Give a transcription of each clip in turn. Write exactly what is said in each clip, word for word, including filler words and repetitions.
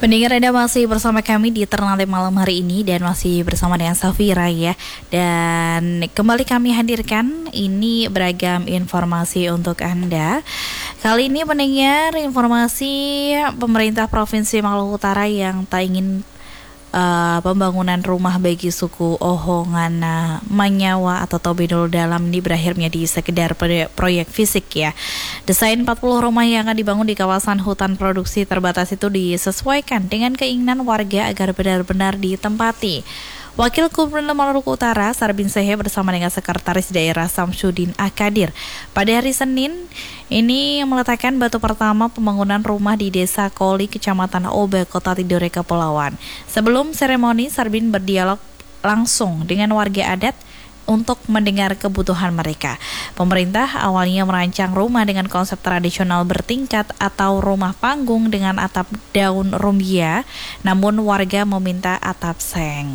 Pendengar, Anda masih bersama kami di Ternate malam hari ini dan masih bersama dengan Safira ya. Dan kembali kami hadirkan ini beragam informasi untuk Anda. Kali ini pendengar, informasi pemerintah Provinsi Maluku Utara yang tak ingin Uh, pembangunan rumah bagi suku Ohongana Manyawa atau Tobedol Dalam ini berakhir menjadi sekedar proyek fisik ya. Desain empat puluh rumah yang akan dibangun di kawasan hutan produksi terbatas itu disesuaikan dengan keinginan warga agar benar-benar ditempati. Wakil Gubernur Maluku Utara Sarbin Sehe bersama dengan Sekretaris Daerah Samsudin Akadir pada hari Senin ini meletakkan batu pertama pembangunan rumah di Desa Koli, Kecamatan Obe, Kota Tidore, Kepulauan. Sebelum seremoni, Sarbin berdialog langsung dengan warga adat untuk mendengar kebutuhan mereka. Pemerintah awalnya merancang rumah dengan konsep tradisional bertingkat atau rumah panggung dengan atap daun rumbia, namun warga meminta atap seng.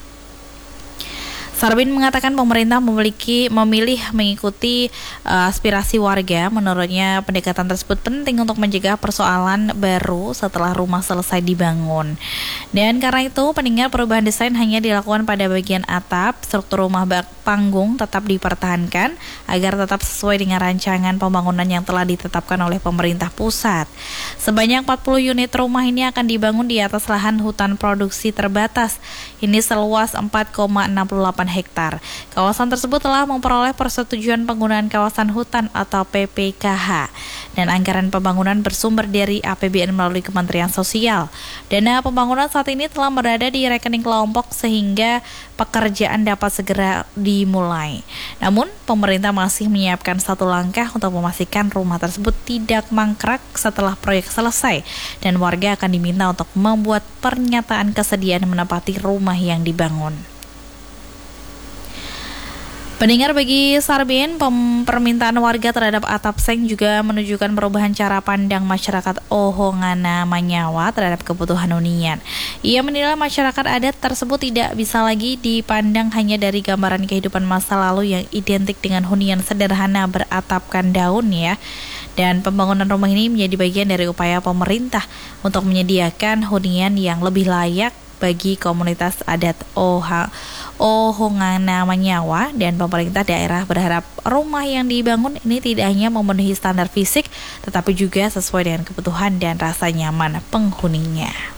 Sarbin mengatakan pemerintah memiliki memilih mengikuti uh, aspirasi warga. Menurutnya pendekatan tersebut penting untuk mencegah persoalan baru setelah rumah selesai dibangun. Dan karena itu pendengar, perubahan desain hanya dilakukan pada bagian atap. Struktur rumah bak panggung tetap dipertahankan agar tetap sesuai dengan rancangan pembangunan yang telah ditetapkan oleh pemerintah pusat. Sebanyak empat puluh unit rumah ini akan dibangun di atas lahan hutan produksi terbatas. Ini seluas empat koma enam delapan hektar. Kawasan tersebut telah memperoleh persetujuan penggunaan kawasan hutan atau P P K H dan anggaran pembangunan bersumber dari A P B N melalui Kementerian Sosial. Dana pembangunan saat ini telah berada di rekening kelompok sehingga pekerjaan dapat segera dimulai. Namun, pemerintah masih menyiapkan satu langkah untuk memastikan rumah tersebut tidak mangkrak setelah proyek selesai dan warga akan diminta untuk membuat pernyataan kesediaan menempati rumah yang dibangun. Pendengar, bagi Sarbin, permintaan warga terhadap atap seng juga menunjukkan perubahan cara pandang masyarakat Ohongana Manyawa terhadap kebutuhan hunian. Ia menilai masyarakat adat tersebut tidak bisa lagi dipandang hanya dari gambaran kehidupan masa lalu yang identik dengan hunian sederhana beratapkan daun ya. Dan pembangunan rumah ini menjadi bagian dari upaya pemerintah untuk menyediakan hunian yang lebih layak bagi komunitas adat Oha, Ohongana Manyawa, dan pemerintah daerah berharap rumah yang dibangun ini tidak hanya memenuhi standar fisik tetapi juga sesuai dengan kebutuhan dan rasa nyaman penghuninya.